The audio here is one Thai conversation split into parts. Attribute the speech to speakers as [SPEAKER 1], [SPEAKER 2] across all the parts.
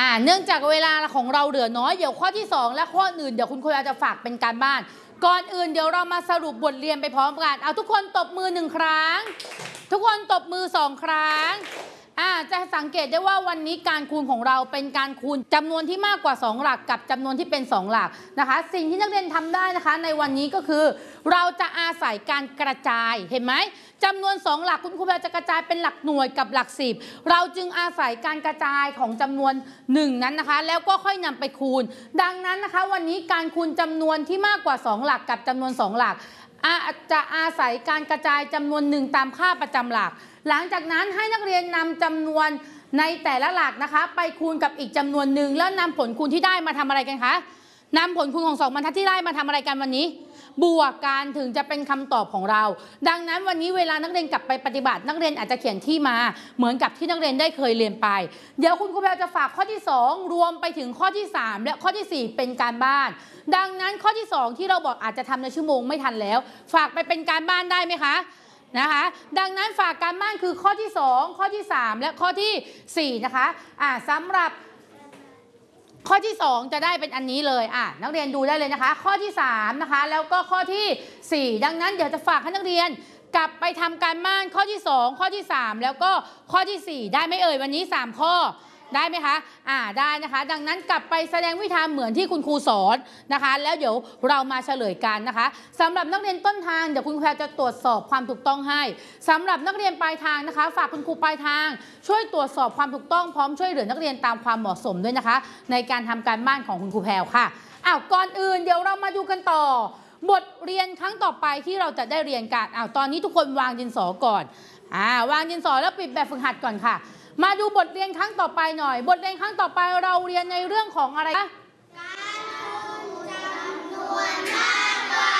[SPEAKER 1] เนื่องจากเวลาของเราเหลือน้อยเดี๋ยวข้อที่2และข้ออื่นเดี๋ยวคุณครูจะฝากเป็นการบ้านก่อนอื่นเดี๋ยวเรามาสรุปบทเรียนไปพร้อมกันเอาทุกคนตบมือ1 ครั้งทุกคนตบมือ2 ครั้งจะสังเกตได้ว่าวันนี้การคูณของเราเป็นการคูณจำนวนที่มากกว่า2หลักกับจำนวนที่เป็น2หลักนะคะสิ่งที่นักเรียนทำได้นะคะในวันนี้ก็คือเราจะอาศัยการกระจายเห็นไหมจำนวน2หลักคุณครูจะกระจายเป็นหลักหน่วยกับหลัก10เราจึงอาศัยการกระจายของจำนวน1นั้นนะคะแล้วก็ค่อยนำไปคูณดังนั้นนะคะวันนี้การคูณจำนวนที่มากกว่า2หลักกับจำนวน2หลักจะอาศัยการกระจายจำนวน1ตามค่าประจำหลักหลังจากนั้นให้นักเรียนนำจำนวนในแต่ละหลักนะคะไปคูณกับอีกจำนวนหนึ่งแล้วนำผลคูณที่ได้มาทำอะไรกันคะนำผลคูณของ2บรรทัดที่ได้มาทำอะไรกันวันนี้บวกกันถึงจะเป็นคำตอบของเราดังนั้นวันนี้เวลานักเรียนกลับไปปฏิบัตินักเรียนอาจจะเขียนที่มาเหมือนกับที่นักเรียนได้เคยเรียนไปเดี๋ยวคุณครูจะฝากข้อที่2รวมไปถึงข้อที่3และข้อที่4เป็นการบ้านดังนั้นข้อที่2ที่เราบอกอาจจะทำในชั่วโมงไม่ทันแล้วฝากไปเป็นการบ้านได้ไหมคะนะคะดังนั้นฝากการบ้านคือข้อที่2ข้อที่3และข้อที่4นะคะสำหรับข้อที่2จะได้เป็นอันนี้เลยนักเรียนดูได้เลยนะคะข้อที่3นะคะแล้วก็ข้อที่4ดังนั้นเดี๋ยวจะฝากให้นักเรียนกลับไปทำการบ้านข้อที่2ข้อที่3แล้วก็ข้อที่4ได้ไหมเอ่ยวันนี้3ข้อได้ไหมคะได้นะคะดังนั้นกลับไปแสดงวิธีเหมือนที่คุณครูสอนนะคะแล้วเดี๋ยวเรามาเฉลยกันนะคะสำหรับนักเรียนต้นทางเดี๋ยวคุณครูจะตรวจสอบความถูกต้องให้สำหรับนักเรียนปลายทางนะคะฝากคุณครูปลายทางช่วยตรวจสอบความถูกต้องพร้อมช่วยเหลือนักเรียนตามความเหมาะสมด้วยนะคะในการทำการบ้านของคุณครูแพรวค่ะก่อนอื่นเดี๋ยวเรามาดูกันต่อบทเรียนครั้งต่อไปที่เราจะได้เรียนกันตอนนี้ทุกคนวางดินสอก่อนวางดินสอแล้วปิดแบบฝึกหัดก่อนค่ะมาดูบทเรียนครั้งต่อไปหน่อยบทเรียนครั้งต่อไปเราเรียนในเรื่องของอะไรคะ
[SPEAKER 2] การคูณจำนวนมากกว่า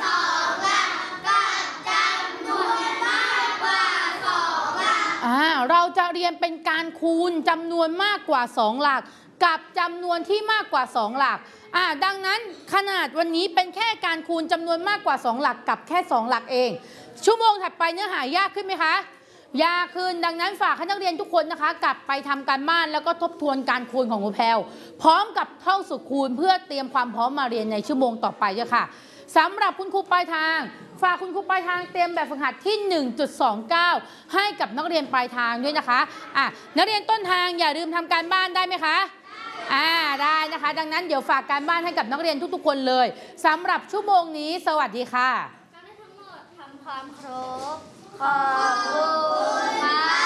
[SPEAKER 2] 2หลักกับจำนวนมากกว่า2หลัก
[SPEAKER 1] เราจะเรียนเป็นการคูณจำนวนมากกว่า2หลักกับจำนวนที่มากกว่า2หลักดังนั้นขนาดวันนี้เป็นแค่การคูณจำนวนมากกว่า2หลักกับแค่2หลักเองชั่วโมงถัดไปเนื้อหายากขึ้นไหมคะยากขึ้นดังนั้นฝากให้นักเรียนทุกคนนะคะกลับไปทำการบ้านแล้วก็ทบทวนการคูณของครูแพรวพร้อมกับท่องสูตรคูณเพื่อเตรียมความพร้อมมาเรียนในชั่วโมงต่อไปด้วยค่ะสำหรับคุณครูปลายทางฝากคุณครูปลายทางเตรียมแบบฝึกหัดที่ 1.29 ให้กับนักเรียนปลายทางด้วยนะคะนักเรียนต้นทางอย่าลืมทำการบ้านได้ไหมคะได้นะคะดังนั้นเดี๋ยวฝากการบ้านให้กับนักเรียนทุกๆคนเลยสำหรับชั่วโมงนี้สวัสดีค่ะ
[SPEAKER 2] ทั้งหมดทำความครบขอบคุณค่ะ